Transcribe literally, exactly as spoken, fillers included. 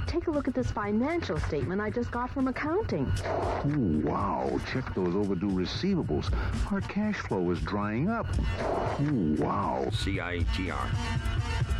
take a look at this financial statement I just got from accounting. Ooh, wow. Check those overdue receivables. Our cash flow is drying up. Ooh, wow. C I T R.